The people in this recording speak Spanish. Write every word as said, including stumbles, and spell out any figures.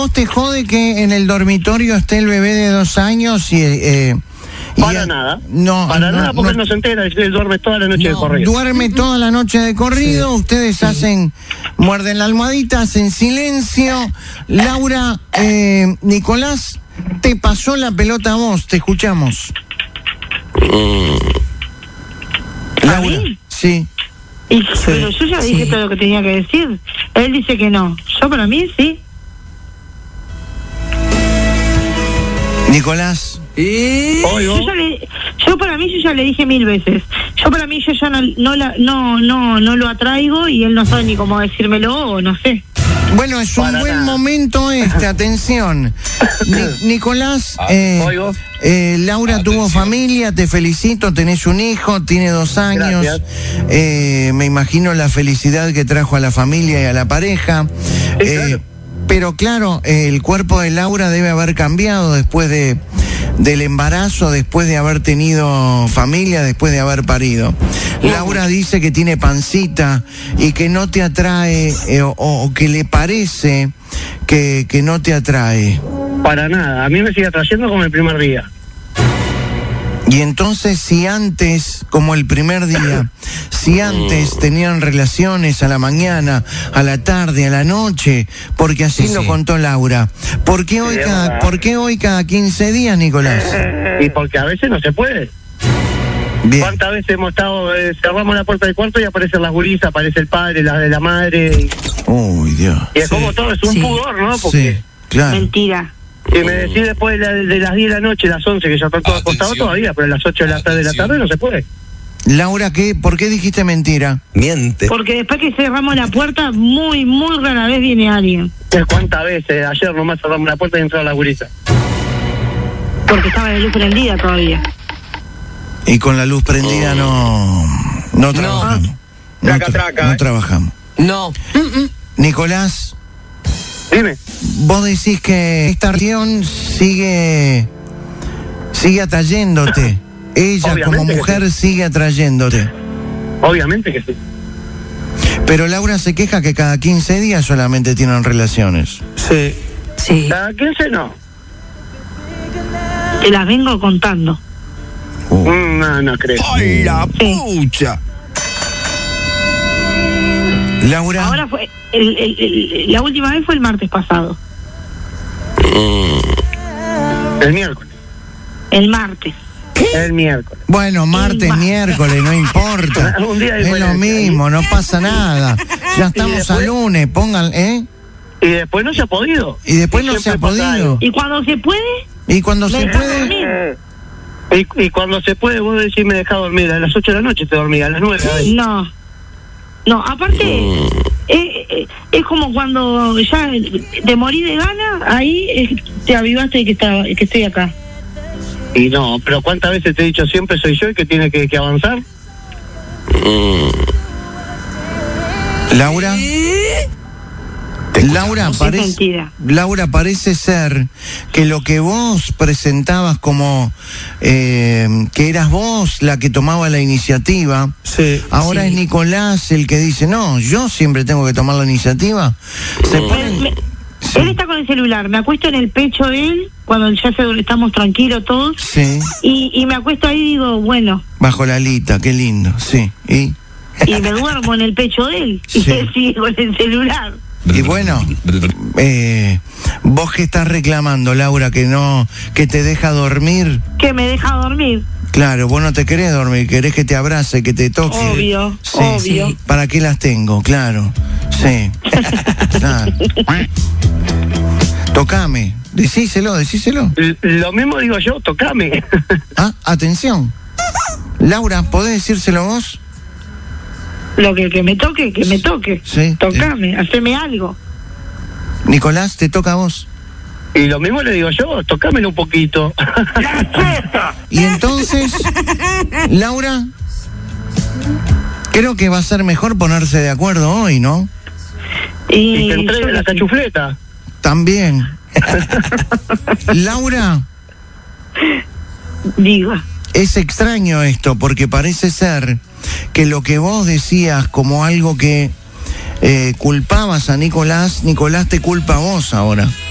vos te jode que en el dormitorio esté el bebé de dos años y... Eh, Para y, nada. No, Para no, nada, porque no, él no se entera, él duerme toda la noche no, de corrido. Duerme toda la noche de corrido, sí. Ustedes sí. hacen, muerden la almohadita, hacen silencio. Laura, eh, Nicolás, te pasó la pelota a vos, te escuchamos. ¿A Laura, mí? sí. Y, sí. Pero yo ya dije sí. todo lo que tenía que decir. Él dice que no. Yo para mí sí. Nicolás. ¿Y? Yo, ya le, yo para mí yo ya le dije mil veces. Yo para mí yo ya no no la, no no no lo atraigo y él no sabe ni cómo decírmelo o no sé. Bueno, es un Para buen nada. momento este, atención. Ni, Nicolás, eh, eh, Laura atención. tuvo familia, te felicito, tenés un hijo, tiene dos años. Eh, me imagino la felicidad que trajo a la familia y a la pareja. Sí, eh, claro. Pero claro, eh, el cuerpo de Laura debe haber cambiado después de del embarazo, después de haber tenido familia, después de haber parido. Laura dice que tiene pancita y que no te atrae eh, o, o que le parece que, que no te atrae. Para nada, a mí me sigue atrayendo como el primer día. Y entonces, si antes, como el primer día, si antes tenían relaciones a la mañana, a la tarde, a la noche, porque así sí, lo sí. contó Laura, ¿por qué hoy, sí, cada, ¿por qué hoy cada quince días, Nicolás? Y porque a veces no se puede. Bien. ¿Cuántas veces hemos estado, eh, cerramos la puerta del cuarto y aparecen las gurisas, aparece el padre, la de la madre? Uy, Dios. Y es sí. como todo, es un sí. pudor, ¿no? Porque... Sí, claro. Mentira. Y me decís después de, la, de las diez de la noche, las once, que ya están todos acostados todavía, pero a las ocho de la tarde de la tarde no se puede. Laura, ¿qué? ¿Por qué dijiste mentira? Miente. Porque después que cerramos la puerta, muy, muy rara vez viene alguien. ¿Cuántas veces? Ayer nomás cerramos la puerta y entró la gurisa. Porque estaba la luz prendida todavía. Y con la luz prendida no... No trabajamos. No, no, traca, tra traca, no eh. trabajamos. No. Nicolás... Dime. Vos decís que esta relación sigue sigue atrayéndote. Ella Obviamente como mujer sí. sigue atrayéndote. Obviamente que sí. Pero Laura se queja que cada quince días solamente tienen relaciones. Sí. Sí. Cada quince no. Te las vengo contando. Uh. Mm, no, no creo. ¡Ay, la pucha! Laura. Ahora fue, el, el, el, la última vez fue el martes pasado. El miércoles. El martes. El miércoles. Bueno, martes, El miércoles, no importa. Un día es lo mismo, no pasa nada. Ya estamos después, a lunes, pongan, ¿eh? Y después no se ha podido. Y después no se ha podido. ¿Y cuando se puede? Y cuando se deja puede. dormir. Y, y cuando se puede, vos decís me deja dormir. A las ocho de la noche te dormí, a las nueve. No. No, aparte, es, es, es como cuando ya te morí de gana, ahí es, te avivaste de que, está, que estoy acá. Y no, pero ¿cuántas veces te he dicho siempre soy yo el que tiene que, que avanzar? Laura. Laura, parece, Laura, parece ser que lo que vos presentabas como eh, que eras vos la que tomaba la iniciativa, sí, ahora sí. es Nicolás el que dice, no, yo siempre tengo que tomar la iniciativa. Se ponen... me, sí. Él está con el celular, me acuesto en el pecho de él, cuando ya se, estamos tranquilos todos, sí. y, y me acuesto ahí y digo, bueno. Bajo la alita, qué lindo, sí. Y, y me duermo en el pecho de él, sí. y él sigue con el celular. Y bueno, eh, vos que estás reclamando, Laura, que no, que te deja dormir. Que me deja dormir. Claro, vos no te querés dormir, querés que te abrace, que te toque. Obvio, sí, obvio. Sí. ¿Para qué las tengo? Claro, sí. Claro. Tocame, decíselo, decíselo. Lo mismo digo yo, tocame. Ah, atención. Laura, ¿podés decírselo vos? Lo que, que me toque, que me toque. Sí. Tocame, haceme algo. Nicolás, te toca a vos. Y lo mismo le digo yo, tocámelo un poquito. Y entonces, Laura, creo que va a ser mejor ponerse de acuerdo hoy, ¿no? Y, y te entregue la cachufleta. También. Laura. Diga. Es extraño esto, porque parece ser que lo que vos decías como algo que eh, culpabas a Nicolás, Nicolás te culpa a vos ahora.